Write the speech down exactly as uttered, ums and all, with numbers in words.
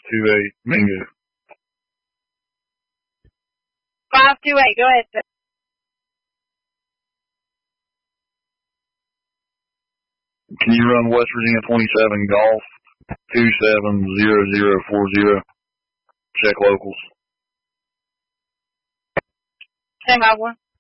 two eight. Mingo. five two eight, go ahead, sir. Can you run West Virginia twenty-seven Golf two seven zero zero four zero? Check locals. ten by one.